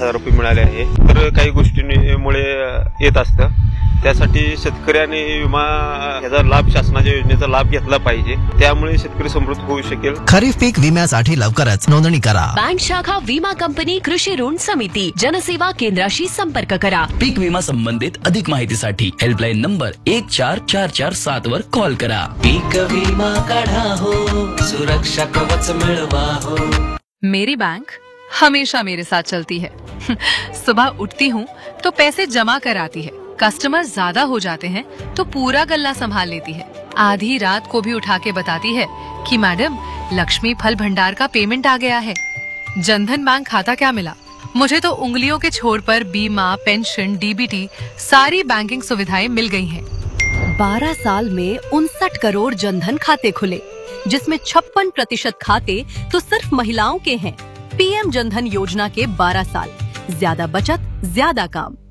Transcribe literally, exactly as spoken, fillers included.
हजार रुपये मिळाले आहे. तर काही गोष्टींमुळे येत असतं, त्यासाठी शेतकऱ्याने विमा याचा लाभ, शासनाच्या योजनेचा लाभ घेतला पाहिजे. त्यामुळे शेतकरी समृद्ध होऊ शकेल. खरीप पीक विम्यासाठी लवकरच नोंदणी करा. बँक शाखा विमा कंपनी कृषी ऋण समिती जनसेवा केंद्राशी संपर्क करा. पीक विमा संबंधित अधिक माहितीसाठी हेल्पलाईन नंबर एक चार चार चार सात वर कॉल करा. पीक विमा काढा हो, सुरक्षा कवच मिळवा हो. मेरी बैंक हमेशा मेरे साथ चलती है. सुबह उठती हूँ तो पैसे जमा कर आती है. कस्टमर ज्यादा हो जाते हैं तो पूरा गल्ला संभाल लेती है. आधी रात को भी उठा के बताती है कि मैडम लक्ष्मी फल भंडार का पेमेंट आ गया है. जनधन बैंक खाता क्या मिला, मुझे तो उंगलियों के छोर पर बीमा, पेंशन, डीबीटी सारी बैंकिंग सुविधाएं मिल गई हैं. बारह साल में उनसठ करोड़ जनधन खाते खुले, जिसमें छप्पन प्रतिशत खाते तो सिर्फ महिलाओं के हैं. पीएम जनधन योजना के बारह साल, ज्यादा बचत, ज्यादा काम.